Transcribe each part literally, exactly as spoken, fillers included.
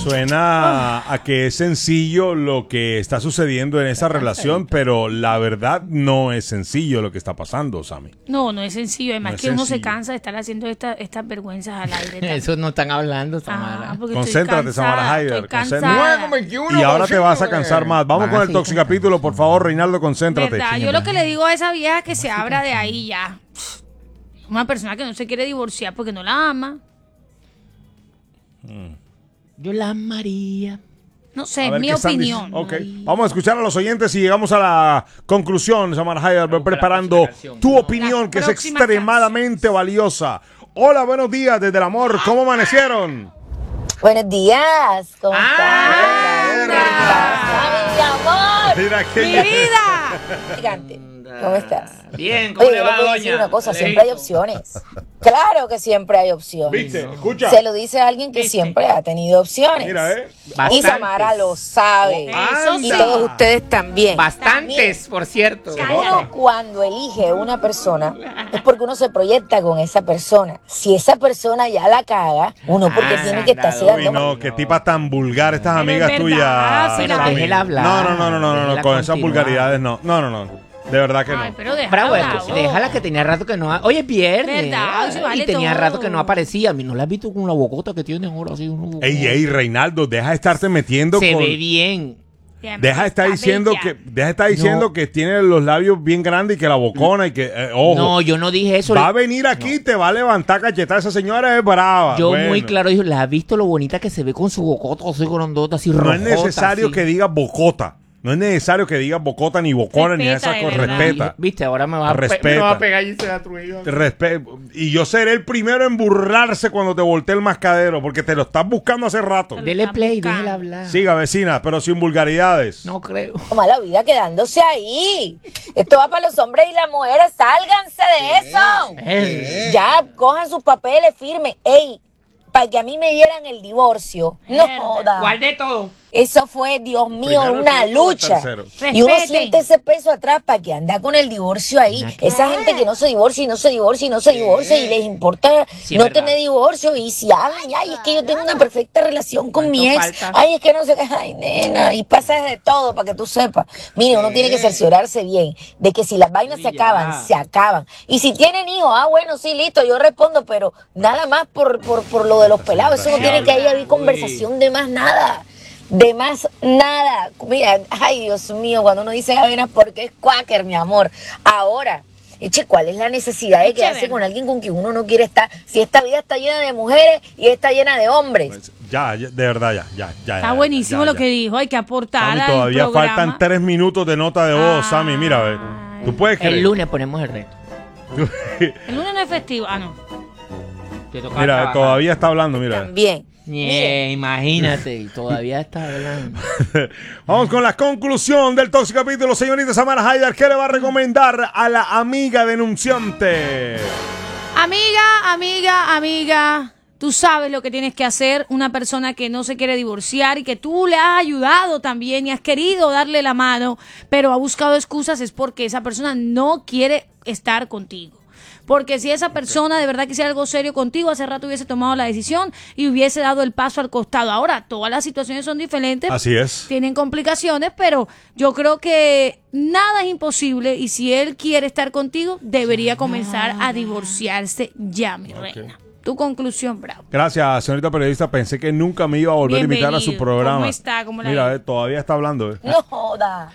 Suena a que es sencillo lo que está sucediendo en esa relación, pero la verdad no es sencillo lo que está pasando, Sammy. No, no es sencillo. Además No es que uno sencillo. se cansa de estar haciendo esta, estas vergüenzas al aire. también. Eso no están hablando, Samara. Ah, porque Concéntrate, estoy Samara cansada, Haider, estoy concéntrate. cansada. Y ahora te vas a cansar más. Vamos Ah, con el sí, toxicapítulo, por favor, Reinaldo, concéntrate. ¿Verdad? Yo lo que le digo a esa vieja es que se abra de ahí ya. Una persona que no se quiere divorciar porque no la ama. Yo la amaría. No A sé, ver es mi qué están opinión. dic- Ok, vamos a escuchar a los oyentes y llegamos a la conclusión, Samara Haider, ve preparando tu opinión, que es próxima extremadamente valiosa. Hola, buenos días desde el amor, ¿cómo amanecieron? Buenos días, ¿cómo Ah, estás? Mi amor, Mira que ¡Mi vida! gigante, ¿cómo estás? Bien, ¿cómo Oye, le yo va, le voy a decir doña? una cosa, Alejito. siempre hay opciones. Claro que siempre hay opciones. ¿Viste? Escucha. Se lo dice a alguien que ¿Viste? siempre ha tenido opciones. Mira, eh. Y Bastantes. Samara lo sabe. Eso Y sí. todos ustedes también. Bastantes, por cierto. Uno cuando elige una persona es porque uno se proyecta con esa persona. Si esa persona ya la caga, uno porque Ah, tiene que estar Sandra, Uy, dando no, qué tipa tan vulgar estas Pero amigas es tuyas. verdad, sí, Pero la- déjela hablar. No, no, no, no, no, no, Déjela con esas continuar. vulgaridades no. No, no, no. De verdad que Ay, no. pero déjala Bravo, hablar, esto, oh. déjala que tenía rato que no... ha- Oye, es viernes. ¿Verdad? ay, Eso vale y tenía todo. rato que no aparecía. A mí no la has visto con la bocota que tiene ahora. Así, una bocota. Ey, ey, Reinaldo, deja de estarte metiendo Se con... ve bien. Deja de estar Está diciendo bella. que deja de estar diciendo No. que tiene los labios bien grandes y que la bocona y que eh, ojo. No, yo no dije eso. Va a venir aquí y te va a levantar cachetada. Esa señora es brava. Yo Bueno, muy claro dije, ¿la has visto lo bonita que se ve con su bocota así grandota, así No rojota? es necesario así? que digas bocota. No es necesario que digas bocota ni bocona ni Respeta, esa de cosa. verdad. Respeta. Viste, ahora me va, a pe- Respeta. me va a pegar y se va a truir. Respe- y yo seré el primero en burlarse cuando te voltee el mascadero, porque te lo estás buscando hace rato. Dele Está play, buscando. déjela hablar. Siga, vecina, pero sin vulgaridades. No creo. Toma la vida quedándose ahí. Esto va para los hombres y las mujeres. Sálganse de eso. Eh, Ya, cojan sus papeles, firmen. Ey, para que a mí me dieran el divorcio. No Mierda. joda. ¿Cuál de todo? Eso fue, Dios mío, Primero el una segundo o el lucha. tercero. Y uno Respeten. siente ese peso atrás para que anda con el divorcio ahí. Una- Esa gente que no se divorcia y no se divorcia y no se divorcia y les importa Sí, es no verdad. tener divorcio. Y si hablan, ay, es que yo tengo una perfecta relación con mi ¿Cuánto ex. falta? Ay, es que no sé qué. Ay, nena. Y pasa de todo para que tú sepas. Mire, uno tiene que cerciorarse bien de que si las vainas se Sí, ya. acaban, se acaban. Y si tienen hijos, ah, bueno, sí, listo, yo respondo, pero nada más por, por, por lo de los pelados. Eso no tiene que ahí haber conversación de más nada. De más nada. Mira, ay Dios mío, cuando uno dice avenas porque es cuáquer, mi amor. Ahora, eche, ¿cuál es la necesidad de Eche, quedarse ven. con alguien con quien uno no quiere estar? Si esta vida está llena de mujeres y está llena de hombres. Pues, ya, ya, de verdad, ya, ya, ya. Está ya, buenísimo ya, lo ya. que dijo. Hay que aportar Sammy, al todavía programa. faltan tres minutos de nota de voz, Ay. Sammy. Mira, ve. Tú puedes creer. El lunes ponemos el reto. El lunes no es festivo. Ah, no. Te toca Mira, trabajar. todavía está hablando, mira. También. Nie, imagínate, y todavía está hablando. Vamos con la conclusión del tóxico capítulo, señorita Samara Haider. ¿Qué le va a recomendar a la amiga denunciante? Amiga, amiga, amiga, tú sabes lo que tienes que hacer. Una persona que no se quiere divorciar y que tú le has ayudado también y has querido darle la mano, pero ha buscado excusas, es porque esa persona no quiere estar contigo. Porque si esa persona de verdad quisiera algo serio contigo, hace rato hubiese tomado la decisión y hubiese dado el paso al costado. Ahora, todas las situaciones son diferentes. Así es. Tienen complicaciones, pero yo creo que nada es imposible y si él quiere estar contigo, debería comenzar a divorciarse ya, mi reina. Tu conclusión, Bravo. Gracias, señorita periodista. Pensé que nunca me iba a volver a invitar a su Bienvenido. programa. ¿Cómo está? ¿Cómo la Mira, ha eh, todavía está hablando. eh. No joda.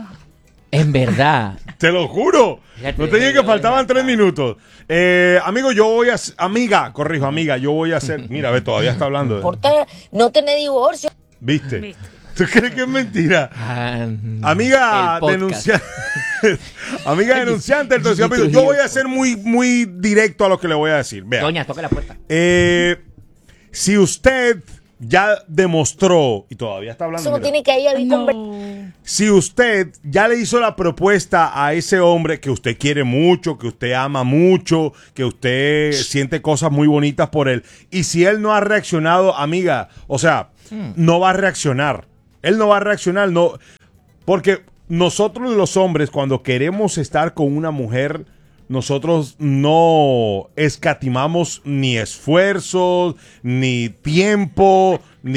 En verdad. Te lo juro. Ya te No te dije dije que yo, faltaban de tres minutos. Eh, amigo, yo voy a... hacer- Amiga, corrijo, amiga, yo voy a hacer... Mira, ve, todavía está hablando. eh. Importa no tener divorcio. ¿Viste? Viste. ¿Tú crees que es mentira? Ah, Amiga el podcast. denunciante. Amiga denunciante del tóxico capítulo. Yo Trujillo. voy a ser muy, muy directo a lo que le voy a decir. Vea. Doña, toque la puerta. Eh, si usted ya demostró, y todavía está hablando, Eso no mira. tiene que ahí haber conversación. No. Si usted ya le hizo la propuesta a ese hombre que usted quiere mucho, que usted ama mucho, que usted siente cosas muy bonitas por él, y si él no ha reaccionado, amiga, o sea, no va a reaccionar. Él no va a reaccionar, no. Porque nosotros los hombres, cuando queremos estar con una mujer, nosotros no escatimamos ni esfuerzos, ni tiempo,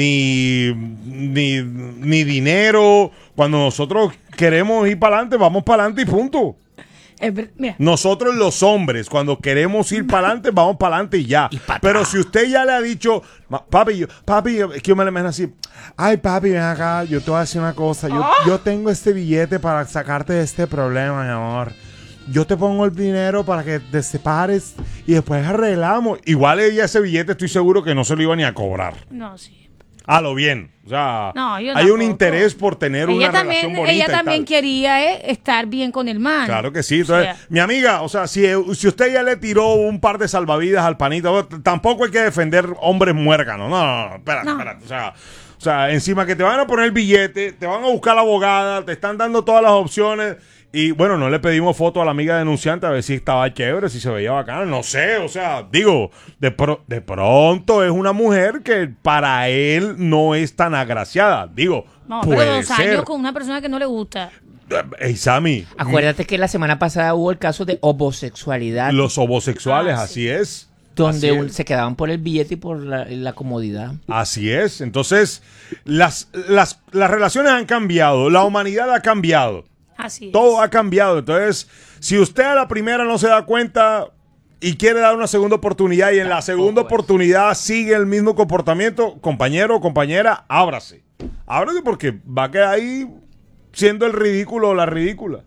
ni, ni, ni dinero. Cuando nosotros queremos ir para adelante, vamos para adelante y punto. Eh, pero, mira, Nosotros los hombres, cuando queremos ir para adelante, vamos para adelante y ya. Y pa' Pero atrás. si usted ya le ha dicho, "Ma- papi, yo, papi, yo-", es que yo me lo imagino así, ay papi, ven acá, yo te voy a decir una cosa, yo, yo tengo este billete para sacarte de este problema, mi amor. Yo te pongo el dinero para que te separes y después arreglamos. Igual ella ese billete estoy seguro que no se lo iba ni a cobrar. no, sí. A lo bien. O sea, No, yo hay un tampoco. interés por tener Ella una también, relación bonita ella y también tal. quería eh, estar bien con el man. Claro que sí. Entonces, O sea, mi amiga, o sea, si, si usted ya le tiró un par de salvavidas al panito, t- tampoco hay que defender hombres muérganos. No, no, no, espérate, No. espérate. O sea, o sea, encima que te van a poner el billete, te van a buscar la abogada, te están dando todas las opciones. Y bueno, no le pedimos foto a la amiga denunciante a ver si estaba chévere, si se veía bacana. No sé, o sea, digo, de, pro- de pronto es una mujer que para él no es tan agraciada. Digo, no, puede pero dos ser. años con una persona que no le gusta. Ey, Sammy, Acuérdate que la semana pasada hubo el caso de homosexualidad, los homosexuales, Ah, así es. donde Así un- es. se quedaban por el billete y por la, la comodidad. Así es. Entonces, las, las, las relaciones han cambiado, la humanidad ha cambiado, Así es. todo ha cambiado. Entonces, si usted a la primera no se da cuenta y quiere dar una segunda oportunidad y en la segunda es. oportunidad sigue el mismo comportamiento, compañero o compañera, ábrase. Ábrase porque va a quedar ahí siendo el ridículo o la ridícula.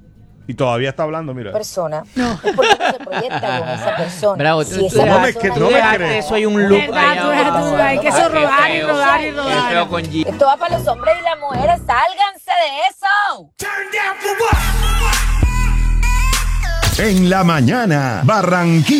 Y todavía está hablando, mira. persona, es porque uno se proyecta con esa persona. Bravo, Si tú- esa tú no me persona que- es no me una- crees. Eso hay un loop. Verdad, allá tú eres abajo. tú, hay que eso Ah, qué rodar y feo. rodar y Qué rodar. feo con G. Esto va para los hombres y las mujeres, sálganse de eso. En la mañana, Barranquilla.